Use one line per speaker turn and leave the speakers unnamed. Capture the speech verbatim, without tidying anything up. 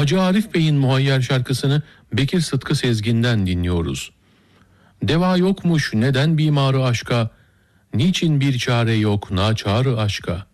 Hacı Arif Bey'in Muhayyer şarkısını Bekir Sıtkı Sezgin'den dinliyoruz. Deva yokmuş neden bimarı aşka, niçin bir çare yok naçarı aşka.